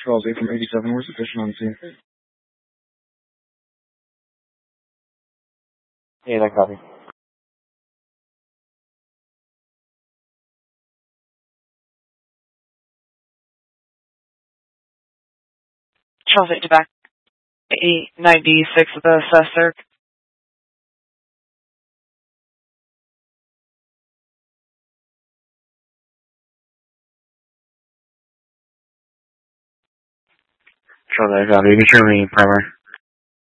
Charles 8 from 87, where's the patient on the scene? Yeah, that copy. Charles 8 to back 896 with the Cessna. Charles 8 copy. You can show me primary.